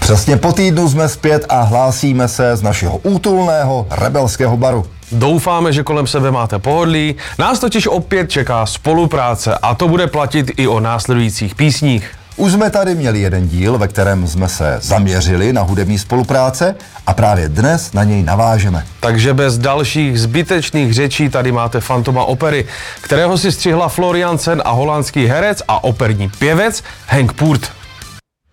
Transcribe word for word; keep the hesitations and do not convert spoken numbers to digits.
Přesně po týdnu jsme zpět a hlásíme se z našeho útulného rebelského baru. Doufáme, že kolem sebe máte pohodlí, nás totiž opět čeká spolupráce a to bude platit i o následujících písních. Už jsme tady měli jeden díl, ve kterém jsme se zaměřili na hudební spolupráce a právě dnes na něj navážeme. Takže bez dalších zbytečných řečí tady máte Fantoma opery, kterého si střihla Florian Sen a holandský herec a operní pěvec Henk Poort.